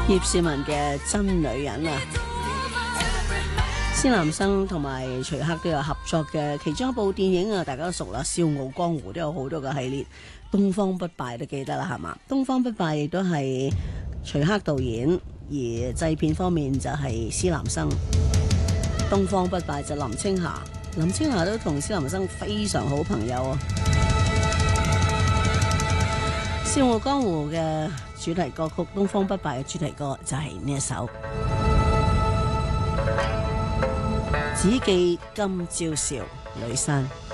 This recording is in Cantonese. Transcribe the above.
葉倩文嘅真女人啊，施南生同埋徐克都有合作嘅其中一部電影啊，大家都熟啦，《笑傲江湖》都有好多個系列，《東方不敗》都記得啦，係嘛？《東方不敗》亦都係徐克導演，而製片方面就係施南生。《東方不敗》就林青霞，林青霞都同施南生非常好朋友啊。《笑傲江湖》嘅主題歌曲《東方不敗》嘅主題歌就係呢一首。只記今朝笑，呂珊。